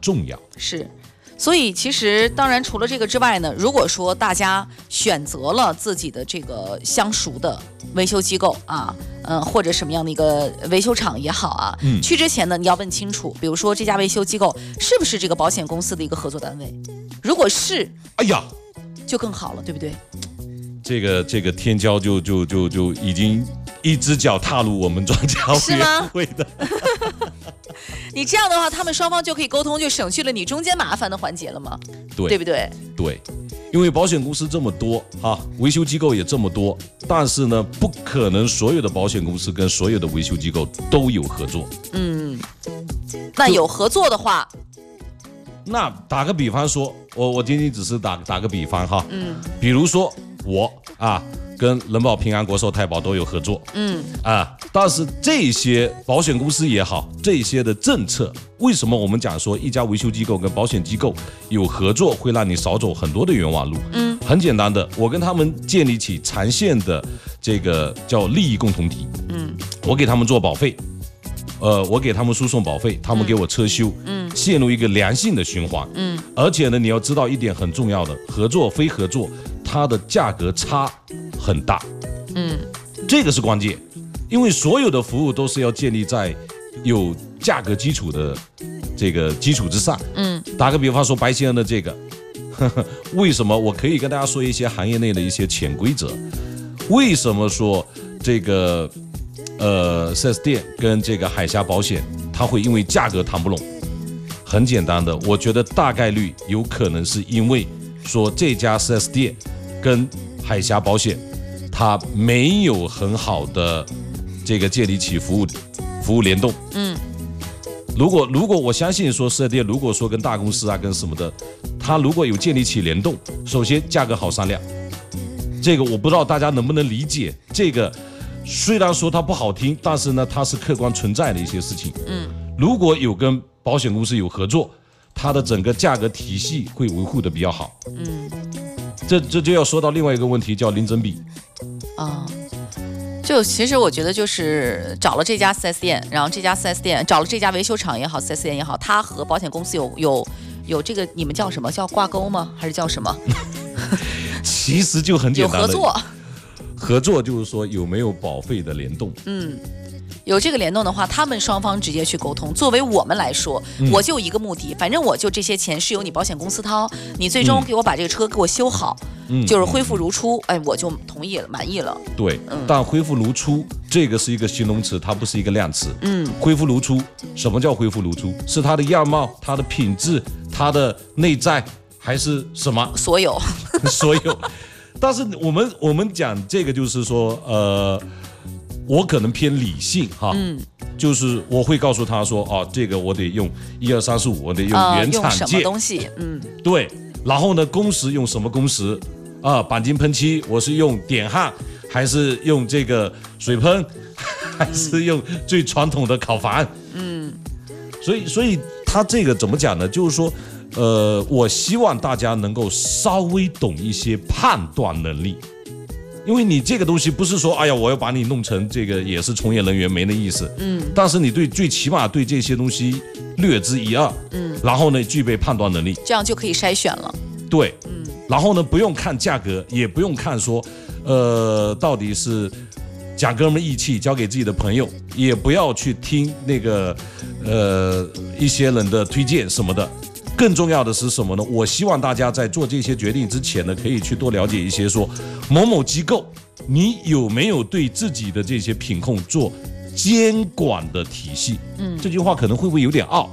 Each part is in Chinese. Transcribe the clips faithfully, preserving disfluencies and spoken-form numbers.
重要。 是。所以其实当然除了这个之外呢，如果说大家选择了自己的这个相熟的维修机构啊，嗯、呃，或者什么样的一个维修厂也好啊，嗯，去之前呢你要问清楚，比如说这家维修机构是不是这个保险公司的一个合作单位，如果是， 哎呀， 就更好了，对不对？ 这个这个天骄就就就就已经一只脚踏入我们专家委员会的。 你这样的话，他们双方就可以沟通，就省去了你中间麻烦的环节了嘛？ 对， 对不对？ 对，因为保险公司这么多啊，维修机构也这么多，但是呢，不可能所有的保险公司跟所有的维修机构都有合作。 嗯，那有合作的话， 那打个比方说，我我仅仅只是打打个比方哈， 嗯， 比如说我啊。跟人保、平安、国寿、太保都有合作， 嗯啊，但是这些保险公司也好，这些的政策，为什么我们讲说一家维修机构跟保险机构有合作，会让你少走很多的冤枉路？嗯，很简单的，我跟他们建立起长线的这个叫利益共同体，嗯，我给他们做保费，呃，我给他们输送保费，他们给我车修，嗯，陷入一个良性的循环，嗯，而且呢，你要知道一点很重要的，合作非合作，它的价格差很大，嗯，这个是关键，因为所有的服务都是要建立在有价格基础的这个基础之上，嗯，打个比方说白先生的这个，呵呵，为什么我可以跟大家说一些行业内的一些潜规则？为什么说这个呃 四 S 店跟这个海峡保险它会因为价格谈不拢？很简单的，我觉得大概率有可能是因为说这家 四 S 店跟海峡保险它没有很好的这个建立起服务服务联动。嗯，如果如果我相信说四 S 店如果说跟大公司啊跟什么的，它如果有建立起联动，首先价格好商量。这个我不知道大家能不能理解，这个虽然说它不好听，但是呢它是客观存在的一些事情。嗯，如果有跟保险公司有合作，它的整个价格体系会维护的比较好。嗯，这这就要说到另外一个问题，叫零整比。 啊，就其实我觉得就是找了这家 四 S 店，然后这家 四 S 店找了这家维修厂也好 ，四 S 店也好，它和保险公司有有有这个你们叫什么？叫挂钩吗？还是叫什么？ 其实就很简单的， 有合作。 合作就是说有没有保费的联动。 嗯。有这个联动的话，他们双方直接去沟通。作为我们来说，嗯、我就一个目的，反正我就这些钱是由你保险公司掏，你最终给我把这个车给我修好，嗯、就是恢复如初，哎，我就同意了，满意了。 对，嗯、但恢复如初这个是一个形容词，它不是一个量词。嗯，恢复如初，什么叫恢复如初？是它的样貌、它的品质、它的内在，还是什么？ 所有， 所有。但是我们我们讲这个就是说，呃。我可能偏理性哈，嗯，就是我会告诉他说，哦，这个我得用一二三四五，我得用原厂件、呃、 用什么东西，嗯， 对，然后呢，工时用什么工时啊？钣金喷漆我是用点焊，还是用这个水喷，还是用最传统的烤房？嗯，所以所以他这个怎么讲呢？就是说，呃，我希望大家能够稍微懂一些判断能力。因为你这个东西不是说，哎呀，我要把你弄成这个也是从业人员，没那意思。嗯，但是你对最起码对这些东西略知一二。嗯，然后呢，具备判断能力， 这样就可以筛选了。 对，嗯，然后呢，不用看价格，也不用看说，呃，到底是讲哥们义气交给自己的朋友，也不要去听那个呃一些人的推荐什么的。更重要的是什么呢？我希望大家在做这些决定之前呢，可以去多了解一些说某某机构，你有没有对自己的这些品控做监管的体系？嗯，这句话可能会不会有点傲？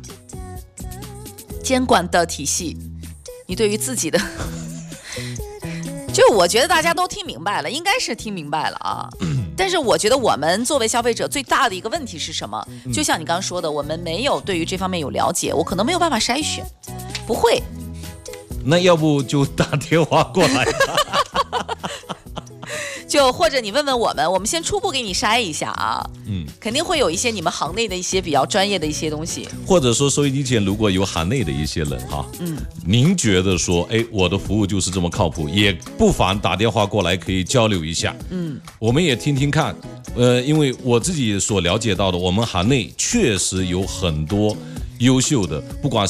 监管的体系，你对于自己的，就我觉得大家都听明白了，应该是听明白了啊。但是我觉得我们作为消费者最大的一个问题是什么？就像你刚刚说的，我们没有对于这方面有了解，我可能没有办法筛选，不会。 那要不就打电话过来就或者你问问我们，我们先初步给你筛一下啊，嗯，肯定会有一些你们行内的一些比较专业的一些东西， 或者说收音机前如果有行内的一些人哈，嗯，您觉得说，哎，我的服务就是这么靠谱，也不妨打电话过来可以交流一下，嗯，我们也听听看，呃，因为我自己所了解到的，我们行内确实有很多优秀的，不管